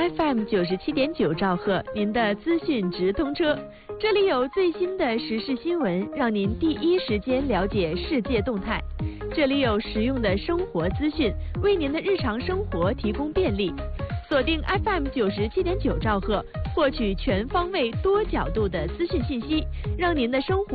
FM 97.9兆赫，您的资讯直通车。这里有最新的时事新闻，让您第一时间了解世界动态。这里有实用的生活资讯，为您的日常生活提供便利。锁定 FM 97.9兆赫，获取全方位、多角度的资讯信息，让您的生活